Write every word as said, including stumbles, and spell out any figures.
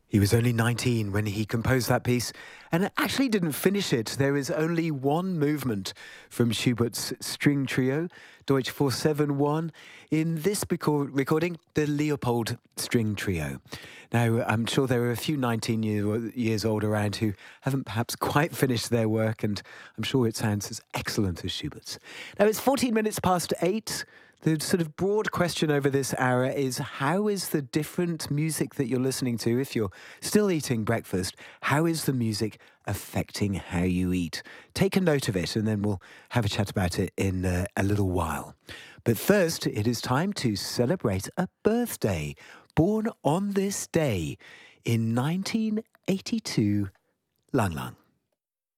He was only nineteen when he composed that piece and actually didn't finish it. There is only one movement from Schubert's string trio, Deutsch four seven one, in this record recording, the Leopold String Trio. Now, I'm sure there are a few nineteen year, years old around who haven't perhaps quite finished their work, and I'm sure it sounds as excellent as Schubert's. Now, it's fourteen minutes past eight. The sort of broad question over this hour is, how is the different music that you're listening to, if you're still eating breakfast, how is the music affecting how you eat? Take a note of it, and then we'll have a chat about it in uh, a little while. But first, it is time to celebrate a birthday. Born on this day in nineteen eighty-two, Lang Lang.